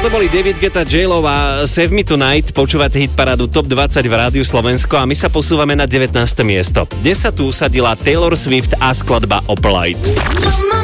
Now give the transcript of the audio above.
Toto boli David Guetta, J-Lo a Save Me Tonight. Počúvate hitparádu Top 20 v Rádiu Slovensko a my sa posúvame na 19. miesto. Dnes sa tu usadila Taylor Swift a skladba Opalite.